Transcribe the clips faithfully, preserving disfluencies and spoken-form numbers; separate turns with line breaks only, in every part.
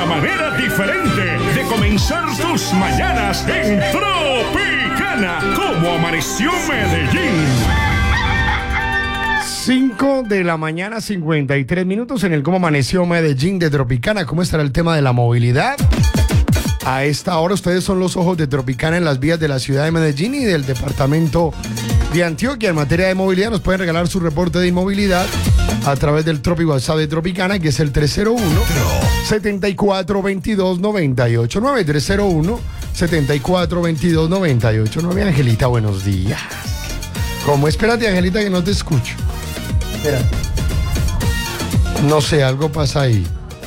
manera diferente de comenzar tus mañanas en Tropicana. ¿Cómo amaneció Medellín?
cinco de la mañana, cincuenta y tres minutos en el Cómo Amaneció Medellín de Tropicana. ¿Cómo estará el tema de la movilidad? A esta hora ustedes son los ojos de Tropicana en las vías de la ciudad de Medellín y del departamento de Antioquia. En materia de movilidad nos pueden regalar su reporte de inmovilidad a través del Tropi WhatsApp de Tropicana, que es el tres cero uno, setenta y cuatro veintidós, noventa y ocho nueve. tres cero uno, setenta y cuatro veintidós, noventa y ocho nueve. Angelita, buenos días. ¿Cómo? Espérate, Angelita, que no te escucho. Espera. No sé, algo pasa ahí.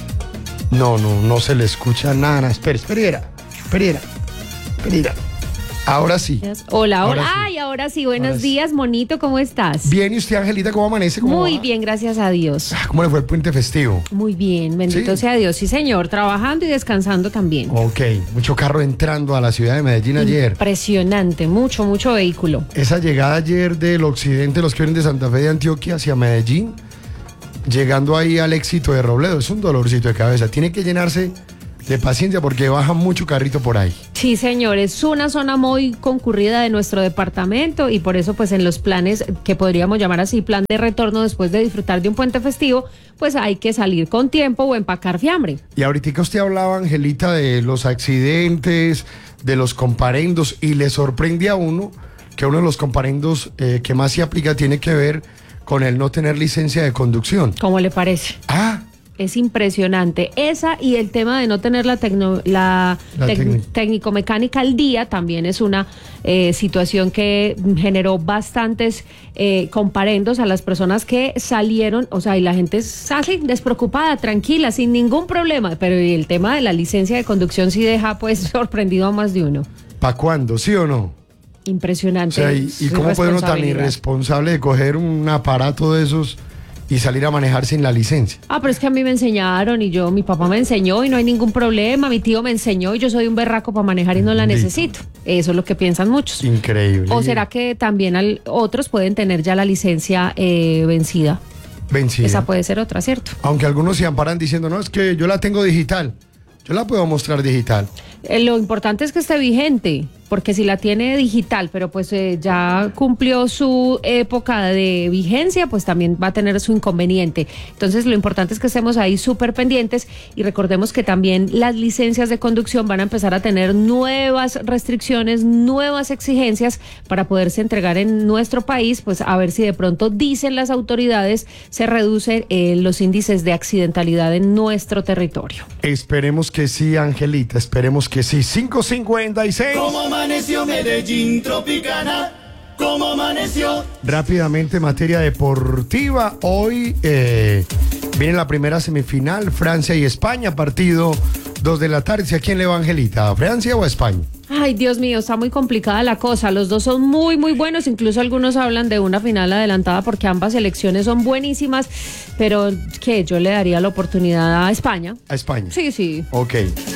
No, no, no se le escucha nada. Espera, espera, espera, espera. Ahora sí.
Hola, hola.
Ahora sí.
Ay, ahora sí, buenos
Ahora sí.
días, monito, ¿cómo estás?
Bien, ¿y usted, Angelita, cómo amanece? ¿Cómo
Muy
va?
bien, gracias a Dios.
Ah, ¿cómo le fue el puente festivo?
Muy bien, bendito
¿Sí?
sea Dios, sí señor, trabajando y descansando también.
Ok, mucho carro entrando a la ciudad de Medellín ayer.
Impresionante, mucho, mucho vehículo.
Esa llegada ayer del occidente, los que vienen de Santa Fe de Antioquia hacia Medellín, llegando ahí al éxito de Robledo, es un dolorcito de cabeza. Tiene que llenarse de paciencia porque baja mucho carrito por ahí.
Sí, señor, es una zona muy concurrida de nuestro departamento y por eso pues en los planes que podríamos llamar así, plan de retorno después de disfrutar de un puente festivo, pues hay que salir con tiempo o empacar fiambre.
Y ahorita usted hablaba, Angelita, de los accidentes, de los comparendos, y le sorprende a uno que uno de los comparendos eh, que más se aplica tiene que ver con el no tener licencia de conducción.
¿Cómo le parece?
Ah,
Es impresionante. Esa y el tema de no tener la, tecno, la,
La
tec-
técnica.
técnico-mecánica al día también es una eh, situación que generó bastantes eh, comparendos a las personas que salieron, o sea, y la gente es así, despreocupada, tranquila, sin ningún problema, pero y el tema de la licencia de conducción sí deja pues sorprendido a más de uno.
¿para cuándo? ¿Sí o no? O
Impresionante.
sea, ¿y, y cómo puede uno tan
Irresponsabilidad.
irresponsable de coger un aparato de esos y salir a manejar sin la licencia?
Ah, pero es que a mí me enseñaron y yo, mi papá me enseñó y no hay ningún problema, mi tío me enseñó y yo soy un berraco para manejar y no la
Bendito.
necesito. Eso es lo que piensan muchos.
Increíble.
¿O será que también al- otros pueden tener ya la licencia eh, vencida?
Vencida.
Esa puede ser otra, ¿cierto?
Aunque algunos se amparan diciendo, no, es que yo la tengo digital. Yo la puedo mostrar digital.
Eh, lo importante es que esté vigente, porque si la tiene digital, pero pues eh, ya cumplió su época de vigencia, pues también va a tener su inconveniente. Entonces lo importante es que estemos ahí súper pendientes y recordemos que también las licencias de conducción van a empezar a tener nuevas restricciones, nuevas exigencias para poderse entregar en nuestro país, pues a ver si de pronto dicen las autoridades se reducen eh, los índices de accidentalidad en nuestro territorio.
Esperemos que sí, Angelita, esperemos que sí. cinco cincuenta y seis.
¿Cómo amaneció Medellín, Tropicana? ¿Cómo amaneció?
Rápidamente, materia deportiva. Hoy eh, viene la primera semifinal, Francia y España, partido dos de la tarde. ¿A quién le va, Angelita? ¿A Francia o a España?
Ay, Dios mío, está muy complicada la cosa. Los dos son muy, muy buenos. Incluso algunos hablan de una final adelantada porque ambas selecciones son buenísimas. Pero que yo le daría la oportunidad a España.
A España.
Sí, sí.
Ok.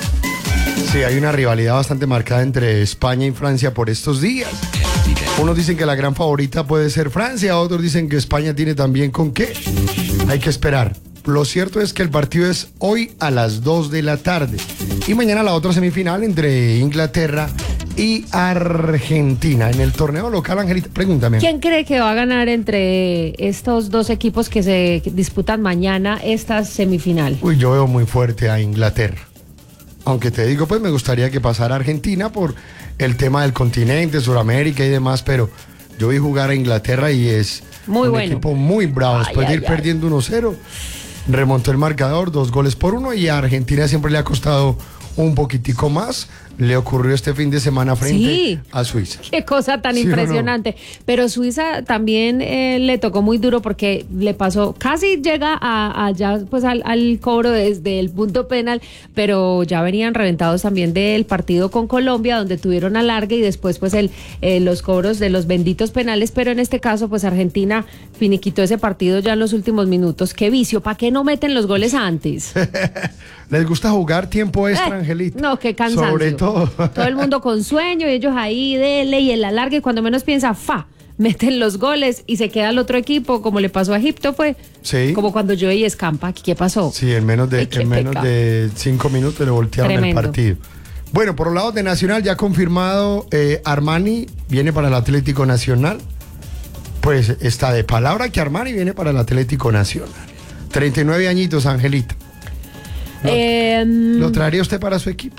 Sí, hay una rivalidad bastante marcada entre España y Francia por estos días. Unos dicen que la gran favorita puede ser Francia, otros dicen que España tiene también con qué. Hay que esperar. Lo cierto es que el partido es hoy a las dos de la tarde. Y mañana la otra semifinal entre Inglaterra y Argentina. En el torneo local, Angelita, pregúntame.
¿Quién cree que va a ganar entre estos dos equipos que se disputan mañana esta semifinal?
Uy, yo veo muy fuerte a Inglaterra. Aunque te digo, pues me gustaría que pasara Argentina por el tema del continente, Sudamérica y demás, pero yo vi jugar a Inglaterra y es
Muy
un
bueno.
equipo muy bravo.
Ay,
Después de
ay,
ir
ay.
perdiendo uno cero, remontó el marcador, dos goles por uno, y a Argentina siempre le ha costado un poquitico más. Le ocurrió este fin de semana frente
Sí.
a Suiza.
Qué cosa tan
¿Sí o no?
impresionante. Pero Suiza también eh, le tocó muy duro porque le pasó, casi llega a, allá pues al, al cobro desde el punto penal, pero ya venían reventados también del partido con Colombia, donde tuvieron alargue y después pues el, eh, los cobros de los benditos penales, pero en este caso pues Argentina finiquitó ese partido ya en los últimos minutos. Qué vicio, ¿para qué no meten los goles antes?
¿Les gusta jugar tiempo extra,
Eh,
Angelita?
No, qué cansancio.
Sobre todo.
Todo el mundo con sueño y ellos ahí, dele y el alargue, y cuando menos piensa, fa, meten los goles y se queda el otro equipo, como le pasó a Egipto, fue
Sí.
como cuando yo y Escampa, ¿qué pasó?
Sí, en menos de,
Ay, qué
en menos
pecado.
de cinco minutos le voltearon
Tremendo.
el partido. Bueno, por los lados de Nacional ya confirmado, eh, Armani viene para el Atlético Nacional. Pues está de palabra que Armani viene para el Atlético Nacional. treinta y nueve añitos, Angelita. ¿Lo,
Eh,
¿Lo traería usted para su equipo?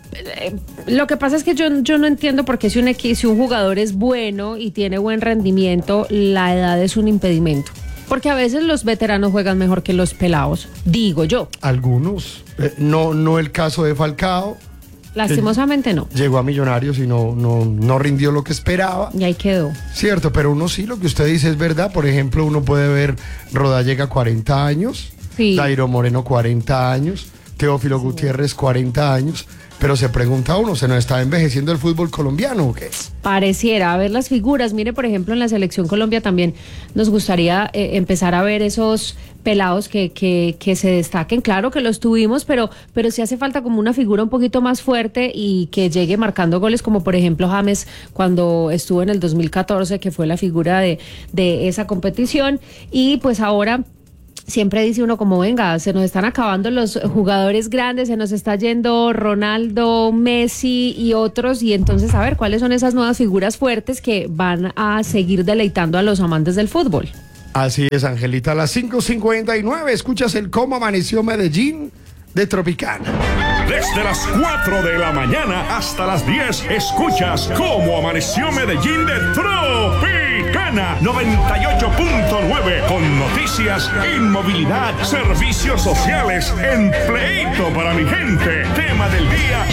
Lo que pasa es que yo, yo no entiendo por qué si un, equi- si un jugador es bueno y tiene buen rendimiento, la edad es un impedimento. Porque a veces los veteranos juegan mejor que los pelados, digo yo.
Algunos. Eh, no, no el caso de Falcao.
Lastimosamente no.
Llegó a Millonarios y no, no, no rindió lo que esperaba.
Y ahí quedó.
Cierto, pero uno sí, lo que usted dice es verdad. Por ejemplo, uno puede ver Rodallega cuarenta años,
Sí.
Dairo Moreno cuarenta años, Teófilo Gutiérrez cuarenta años, pero se pregunta uno, ¿se nos está envejeciendo el fútbol colombiano o qué?
Pareciera, a ver las figuras. Mire, por ejemplo, en la Selección Colombia también nos gustaría eh, empezar a ver esos pelados que, que, que se destaquen. Claro que los tuvimos, pero, pero sí hace falta como una figura un poquito más fuerte y que llegue marcando goles, como por ejemplo James cuando estuvo en el dos mil catorce, que fue la figura de, de esa competición. Y pues ahora siempre dice uno como, venga, se nos están acabando los jugadores grandes, se nos está yendo Ronaldo, Messi y otros, y entonces a ver cuáles son esas nuevas figuras fuertes que van a seguir deleitando a los amantes del fútbol.
Así es, Angelita, a las cinco cincuenta y nueve escuchas el Cómo Amaneció Medellín de Tropicana.
Desde las cuatro de la mañana hasta las diez, escuchas Cómo Amaneció Medellín de Tropicana noventa y ocho punto nueve, con noticias, inmovilidad, servicios sociales, empleito para mi gente, tema del día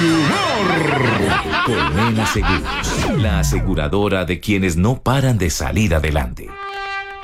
y humor.
Colmena Seguros, la aseguradora de quienes no paran de salir adelante.